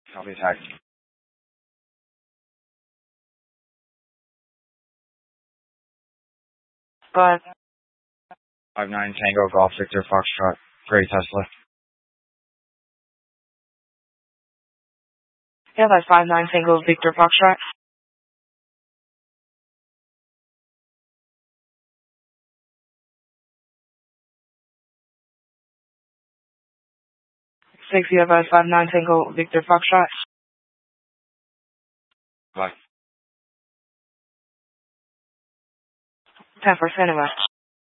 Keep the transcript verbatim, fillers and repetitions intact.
Copy tag. Five. Five nine Tango Golf Victor Foxtrot. Gray Tesla. Yeah, that's five nine Tango Victor Foxtrot. Six, you have a five nine Tango Victor Foxtrot. Bye. Ten for cinema.